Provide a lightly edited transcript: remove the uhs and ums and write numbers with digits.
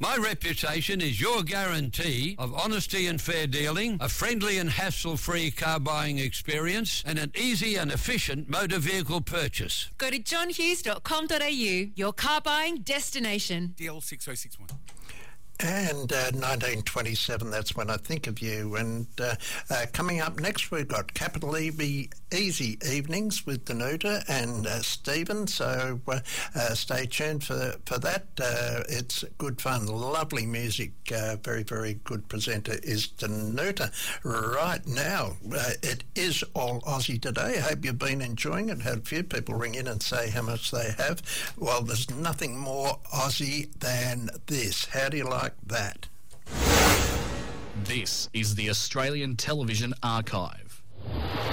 My reputation is your guarantee of honesty and fair dealing, a friendly and hassle-free car buying experience, and an easy and efficient motor vehicle purchase. Go to johnhughes.com.au, your car buying destination. DL 6061. And 1927, that's when I think of you. And coming up next, we've got Capital Easy Evenings with Danuta and Stephen. So stay tuned for that. It's good fun, lovely music. Very, very good presenter is Danuta. Right now, it is all Aussie today. I hope you've been enjoying it. Had a few people ring in and say how much they have. Well, there's nothing more Aussie than this. How do you like that? This is the Australian Television Archive.